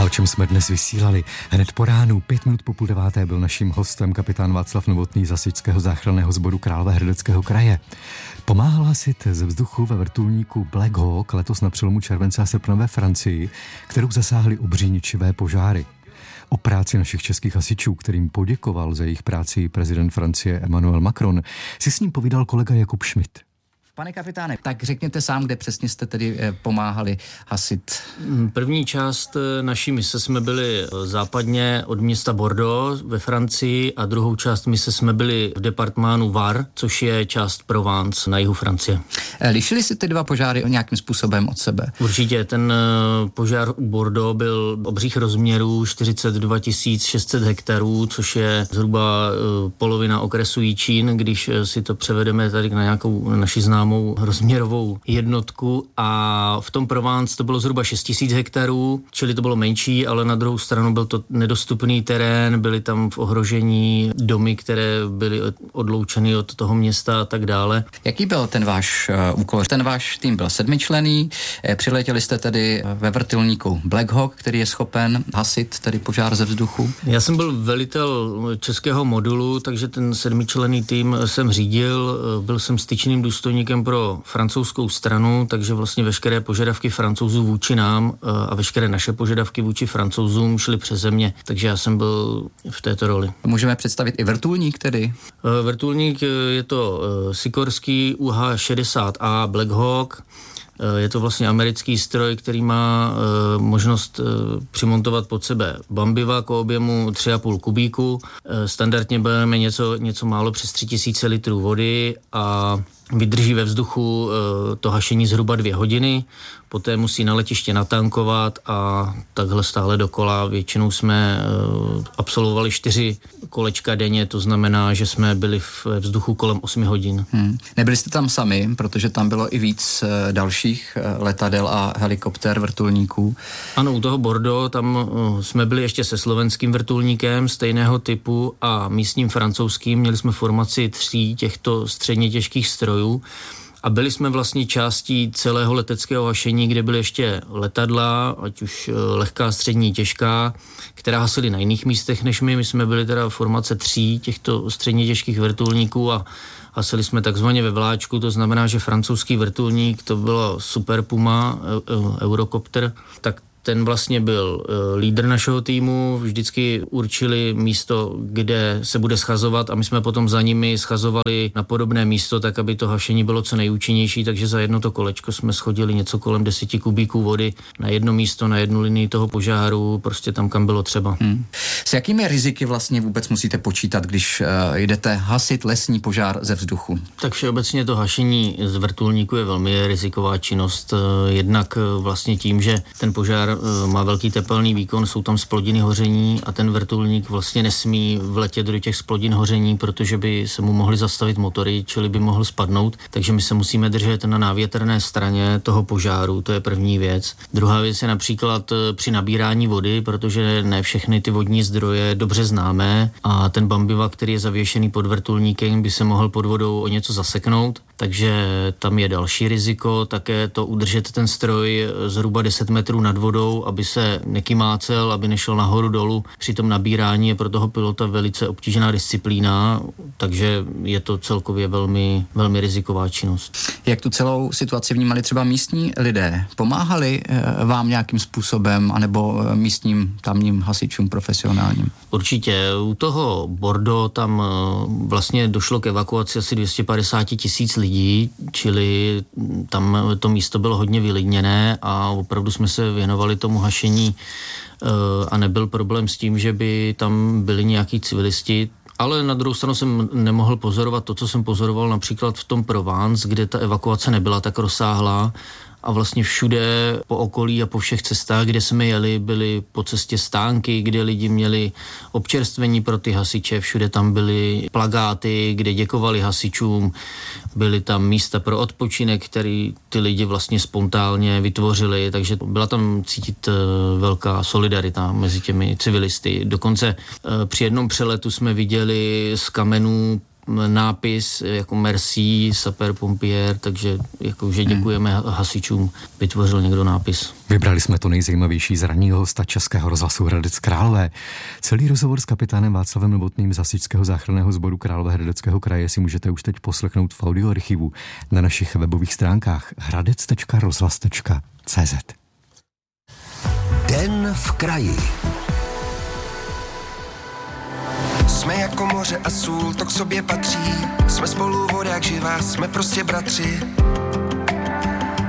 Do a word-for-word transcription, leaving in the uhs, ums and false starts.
čem jsme dnes vysílali. Hned po ránu, pět minut po půl deváté, byl naším hostem kapitán Václav Novotný z Hasičského záchranného sboru Královéhradeckého kraje. Pomáhal hasit ze vzduchu ve vrtulníku Black Hawk letos na přelomu července a srpna ve Francii, kterou zasáhly obří ničivé požáry. O práci našich českých hasičů, kterým poděkoval za jejich práci prezident Francie Emmanuel Macron, si s ním povídal kolega Jakub Schmidt. Pane kapitáne, tak řekněte sám, kde přesně jste tedy pomáhali hasit. První část naší mise jsme byli západně od města Bordeaux ve Francii a druhou část mise jsme byli v departmánu Var, což je část Provence na jihu Francie. Lišily si ty dva požáry nějakým způsobem od sebe? Určitě, ten požár u Bordeaux byl obřích rozměrů, čtyřicet dva tisíc šest set hektarů, což je zhruba polovina okresu Jičín, když si to převedeme tady na nějakou naši známou rozměrovou jednotku, a v tom Provence to bylo zhruba šest tisíc hektarů, čili to bylo menší, ale na druhou stranu byl to nedostupný terén, byly tam v ohrožení domy, které byly odloučeny od toho města a tak dále. Jaký byl ten váš uh, úkol? Ten váš tým byl sedmičlenný, přiletěli jste tedy ve vrtulníku Black Hawk, který je schopen hasit tedy požár ze vzduchu? Já jsem byl velitel českého modulu, takže ten sedmičlenný tým jsem řídil, byl jsem styčným důstojníkem pro francouzskou stranu, takže vlastně veškeré požadavky Francouzů vůči nám a veškeré naše požadavky vůči Francouzům šly přeze mě, takže já jsem byl v této roli. Můžeme představit i vrtulník tedy? Vrtulník je to Sikorský U H šedesát A Black Hawk. Je to vlastně americký stroj, který má e, možnost e, přimontovat pod sebe bambivák o objemu tři a půl kubíku. E, standardně bereme něco, něco málo přes tři tisíce litrů vody a vydrží ve vzduchu e, to hašení zhruba dvě hodiny. Poté musí na letiště natankovat a takhle stále dokola. Většinou jsme e, absolvovali čtyři kolečka denně, to znamená, že jsme byli v vzduchu kolem osmi hodin. Hmm. Nebyli jste tam sami, protože tam bylo i víc e, dalších e, letadel a helikoptér, vrtulníků. Ano, u toho Bordeaux tam e, jsme byli ještě se slovenským vrtulníkem stejného typu a místním francouzským. Měli jsme formaci tří těchto středně těžkých strojů. A byli jsme vlastně částí celého leteckého hašení, kde byly ještě letadla, ať už lehká, střední, těžká, která hasily na jiných místech než my. My jsme byli teda formace tří těchto středně těžkých vrtulníků a hasili jsme takzvaně ve vláčku, to znamená, že francouzský vrtulník, to bylo Super Puma, Eurocopter, tak ten vlastně byl lídr našeho týmu, vždycky určili místo, kde se bude schazovat a my jsme potom za nimi schazovali na podobné místo, tak aby to hašení bylo co nejúčinnější, takže za jedno to kolečko jsme schodili něco kolem deseti kubíků vody na jedno místo, na jednu linii toho požáru, prostě tam, kam bylo třeba. Hmm. S jakými riziky vlastně vůbec musíte počítat, když uh, jdete hasit lesní požár ze vzduchu? Tak všeobecně to hašení z vrtulníku je velmi riziková činnost, jednak vlastně tím, že ten požár má velký tepelný výkon, jsou tam splodiny hoření a ten vrtulník vlastně nesmí vletět do těch splodin hoření, protože by se mu mohly zastavit motory, čili by mohl spadnout, takže my se musíme držet na návětrné straně toho požáru, to je první věc. Druhá věc je například při nabírání vody, protože ne všechny ty vodní zdroje dobře známe a ten bambivák, který je zavěšený pod vrtulníkem, by se mohl pod vodou o něco zaseknout, takže tam je další riziko, také to udržet ten stroj zhruba deset metrů nad vodou, aby se nekymácel, aby nešel nahoru dolů. Při tom nabírání je pro toho pilota velice obtížná disciplína, takže je to celkově velmi, velmi riziková činnost. Jak tu celou situaci vnímali třeba místní lidé? Pomáhali vám nějakým způsobem, anebo místním tamním hasičům profesionálním? Určitě. U toho Bordeaux tam vlastně došlo k evakuaci asi dvě stě padesát tisíc lidí, čili tam to místo bylo hodně vylidněné a opravdu jsme se věnovali tomu hašení a nebyl problém s tím, že by tam byli nějaký civilisti. Ale na druhou stranu jsem nemohl pozorovat to, co jsem pozoroval například v tom Provence, kde ta evakuace nebyla tak rozsáhlá a vlastně všude po okolí a po všech cestách, kde jsme jeli, byly po cestě stánky, kde lidi měli občerstvení pro ty hasiče, všude tam byly plakáty, kde děkovali hasičům, byly tam místa pro odpočinek, který ty lidi vlastně spontánně vytvořili, takže byla tam cítit velká solidarita mezi těmi civilisty. Dokonce při jednom přeletu jsme viděli z kamenů nápis jako merci, sapeur pompier, takže jakože děkujeme hmm. hasičům, vytvořil někdo nápis. Vybrali jsme to nejzajímavější z ranního hosta Českého rozhlasu Hradec Králové. Celý rozhovor s kapitánem Václavem Novotným z Hasičského záchranného sboru Královéhradeckého kraje si můžete už teď poslechnout v audioarchivu na našich webových stránkách hradec tečka rozhlas tečka cé zet. Den v kraji. Jsme jako moře a sůl, to k sobě patří. Jsme spolu voda jak živá, jsme prostě bratři.